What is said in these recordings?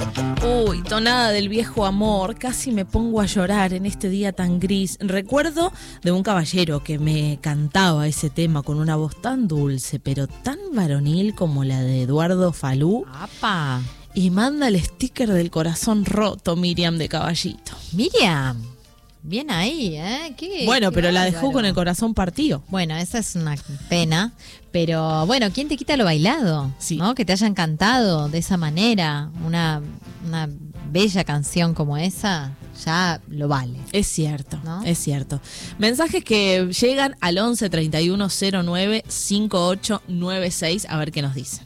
Uy, tonada del viejo amor, casi me pongo a llorar en este día tan gris. Recuerdo de un caballero que me cantaba ese tema con una voz tan dulce, pero tan varonil como la de Eduardo Falú. ¡Apa! Y manda el sticker del corazón roto, Miriam de Caballito. Miriam, bien ahí, ¿eh? Bueno, qué pero la bárbaro. dejó con el corazón partido. Bueno, esa es una pena, pero bueno, ¿quién te quita lo bailado? Sí. ¿No? Que te hayan cantado de esa manera, una bella canción como esa, ya lo vale. Es cierto, ¿No? es cierto. Mensajes que llegan al 11 31 09 5896, a ver qué nos dicen.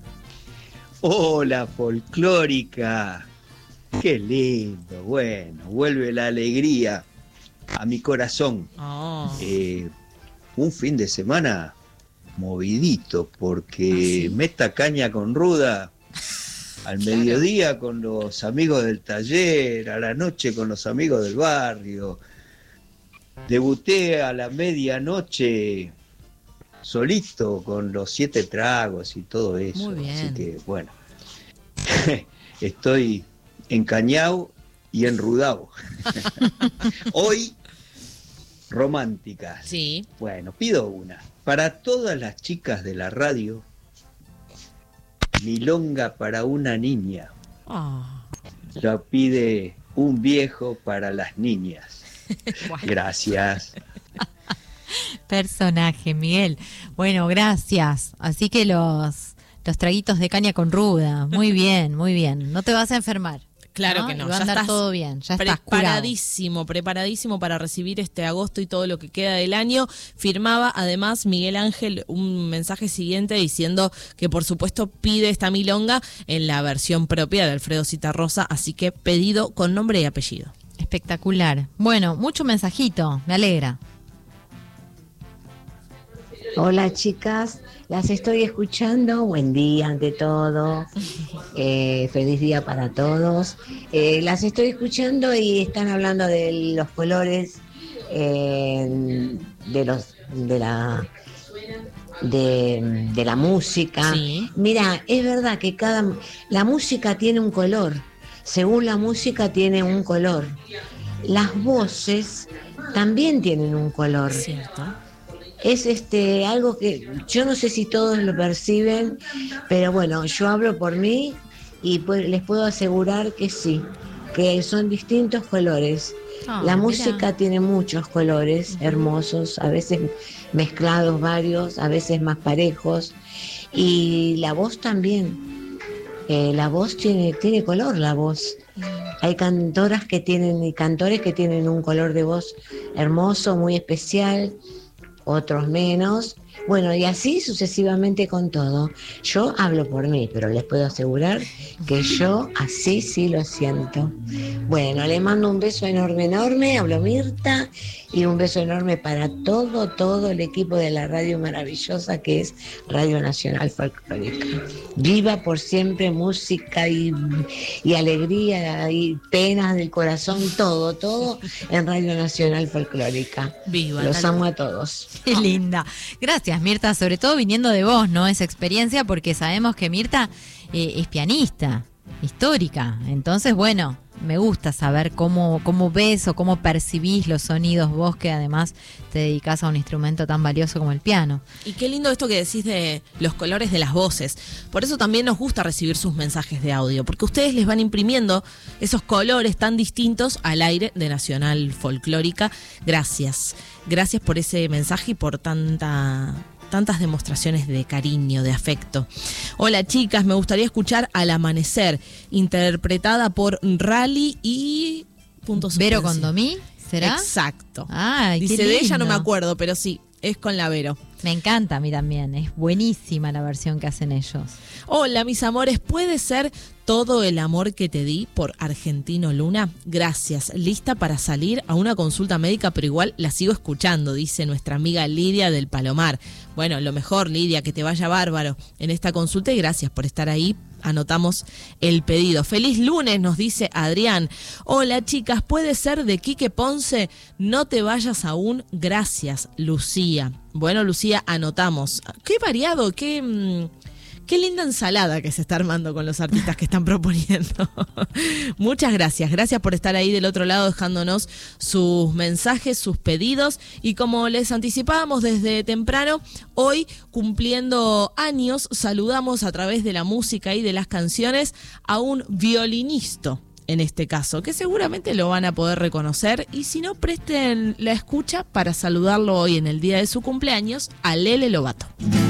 Hola, folclórica. Qué lindo, bueno, vuelve la alegría a mi corazón. Oh. Un fin de semana movidito, porque ¿Ah, sí? meta caña con ruda al mediodía con los amigos del taller, a la noche con los amigos del barrio. Debuté a la medianoche solito con los 7 tragos y todo eso. Muy bien. Así que bueno, estoy encañado y enrudado. Hoy, románticas. Sí. Bueno, pido una. Para todas las chicas de la radio, milonga para una niña. Oh. Lo pide un viejo para las niñas. Gracias. Personaje, Miguel. Bueno, gracias. Así que los traguitos de caña con ruda. Muy bien, muy bien. No te vas a enfermar. Claro que no, Y va a ya andar estás todo bien, ya estás curado. preparadísimo para recibir este agosto y todo lo que queda del año. Firmaba además Miguel Ángel un mensaje siguiente diciendo que por supuesto pide esta milonga en la versión propia de Alfredo Citarrosa, así que pedido con nombre y apellido. Espectacular. Bueno, mucho mensajito, me alegra. Hola chicas, las estoy escuchando, buen día ante todo, feliz día para todos. Las estoy escuchando y están hablando de los colores de la música. Sí. Mira, es verdad que la música tiene un color, según la música tiene un color. Las voces también tienen un color. ¿Cierto? Es algo que yo no sé si todos lo perciben, pero bueno, yo hablo por mí y les puedo asegurar que sí, que son distintos colores. La música tiene muchos colores hermosos, a veces mezclados varios, a veces más parejos, y la voz también. La voz tiene color, la voz. Hay cantoras que tienen y cantores que tienen un color de voz hermoso, muy especial, otros menos. Bueno, y así sucesivamente con todo. Yo hablo por mí, pero les puedo asegurar que yo así sí lo siento. Bueno, le mando un beso enorme, hablo Mirta, y un beso enorme para todo el equipo de la radio maravillosa que es Radio Nacional Folclórica. Viva por siempre, música y alegría y penas del corazón, todo en Radio Nacional Folclórica. Viva. Los amo a todos. Qué linda. Gracias, Mirta, sobre todo viniendo de vos, ¿no? Esa experiencia, porque sabemos que Mirta es pianista, histórica. Entonces, bueno, me gusta saber cómo ves o cómo percibís los sonidos vos, que además te dedicás a un instrumento tan valioso como el piano. Y qué lindo esto que decís de los colores de las voces. Por eso también nos gusta recibir sus mensajes de audio, porque ustedes les van imprimiendo esos colores tan distintos al aire de Nacional Folclórica. Gracias. Gracias por ese mensaje y por tantas demostraciones de cariño, de afecto. Hola chicas, me gustaría escuchar Al Amanecer, interpretada por Rally y... Vero Condomí, ¿será? Exacto. Ay, Dice, qué de ella no lindo. me acuerdo, pero sí, es con la Vero. Me encanta a mí también, es buenísima la versión que hacen ellos. Hola, mis amores, ¿puede ser Todo el amor que te di por Argentino Luna? Gracias, lista para salir a una consulta médica, pero igual la sigo escuchando, dice nuestra amiga Lidia del Palomar. Bueno, lo mejor, Lidia, que te vaya bárbaro en esta consulta y gracias por estar ahí. Anotamos el pedido. Feliz lunes, nos dice Adrián. Hola chicas, ¿puede ser de Quique Ponce? No te vayas aún. Gracias, Lucía. Bueno, Lucía, anotamos. Qué variado, qué Qué linda ensalada que se está armando con los artistas que están proponiendo. Muchas gracias. Gracias por estar ahí del otro lado dejándonos sus mensajes, sus pedidos. Y como les anticipábamos desde temprano, hoy cumpliendo años, saludamos a través de la música y de las canciones a un violinista. En este caso, que seguramente lo van a poder reconocer, y si no, presten la escucha para saludarlo hoy en el día de su cumpleaños, a Lele Lovato.